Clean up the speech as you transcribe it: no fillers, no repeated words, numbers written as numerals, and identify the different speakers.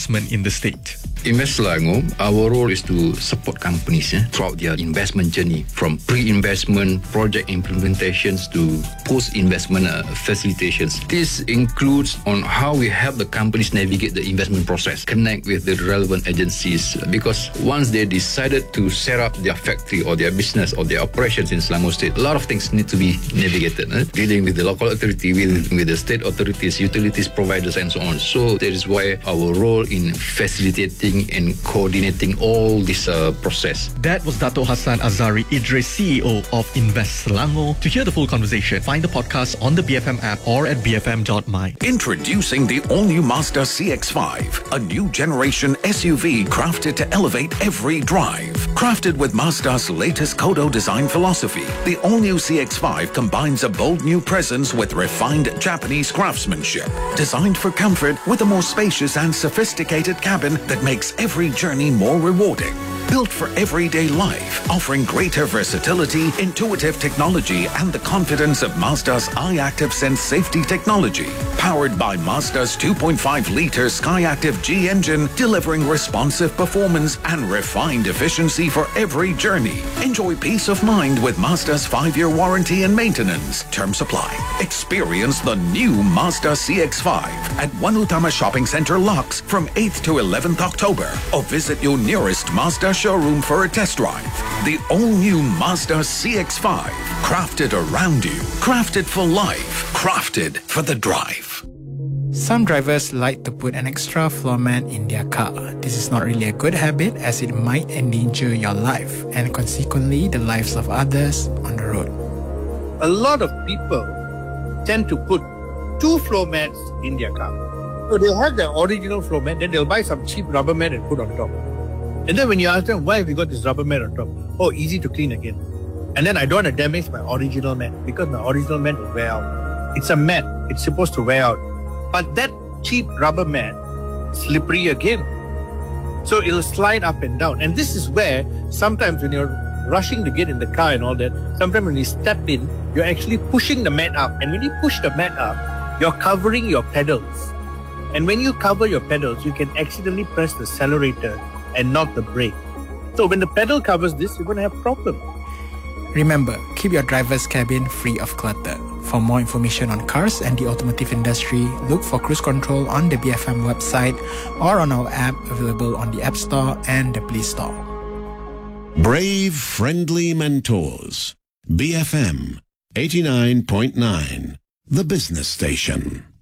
Speaker 1: investment in the state.
Speaker 2: Invest Selangor, our role is to support companies throughout their investment journey, from pre-investment project implementations to post-investment facilitations. This includes on how we help the companies navigate the investment process, connect with the relevant agencies, because once they decided to set up their factory or their business or their operations in Selangor State, a lot of things need to be navigated, dealing with the local authority, with the state authorities, utilities providers, and so on. So that is why our role in facilitating and coordinating all this process.
Speaker 1: That was Dato' Hassan Azari Idris, CEO of Invest Selangor. To hear the full conversation, find the podcast on the BFM app or at bfm.my.
Speaker 3: Introducing the all-new Mazda CX-5, a new generation SUV crafted to elevate every drive. Crafted with Mazda's latest Kodo design philosophy, the all-new CX-5 combines a bold new presence with refined Japanese craftsmanship. Designed for comfort with a more spacious and sophisticated cabin that makes every journey more rewarding. Built for everyday life, offering greater versatility, intuitive technology, and the confidence of Mazda's iActive Sense safety technology. Powered by Mazda's 2.5-liter SkyActiv G engine, delivering responsive performance and refined efficiency for every journey. Enjoy peace of mind with Mazda's 5-year warranty and maintenance. Terms apply. Experience the new Mazda CX-5 at One Utama Shopping Center, Lux, from 8th to 11th October, or visit your nearest Mazda showroom for a test drive. The all-new Mazda CX-5. Crafted around you. Crafted for life. Crafted for the drive.
Speaker 4: Some drivers like to put an extra floor mat in their car. This is not really a good habit, as it might endanger your life and consequently the lives of others on the road.
Speaker 5: A lot of people tend to put 2 floor mats in their car. So they'll have their original floor mat, then they'll buy some cheap rubber mat and put on top. And then when you ask them, why have you got this rubber mat on top? Oh, easy to clean again. And then I don't want to damage my original mat, because my original mat will wear out. It's a mat. It's supposed to wear out. But that cheap rubber mat, slippery again. So it'll slide up and down. And this is where sometimes when you're rushing to get in the car and all that, sometimes when you step in, you're actually pushing the mat up. And when you push the mat up, you're covering your pedals. And when you cover your pedals, you can accidentally press the accelerator and not the brake. So when the pedal covers this, you're going to have problems.
Speaker 4: Remember, keep your driver's cabin free of clutter. For more information on cars and the automotive industry, look for Cruise Control on the BFM website or on our app, available on the App Store and the Play Store.
Speaker 6: Brave, friendly mentors. BFM 89.9, the business station.